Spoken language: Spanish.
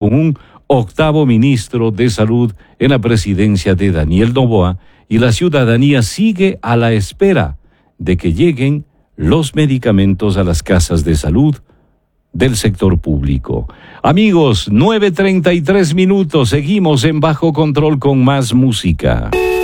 con un octavo ministro de Salud en la presidencia de Daniel Noboa, y la ciudadanía sigue a la espera de que lleguen los medicamentos a las casas de salud del sector público. Amigos, 9:33 minutos, seguimos en Bajo Control con más música.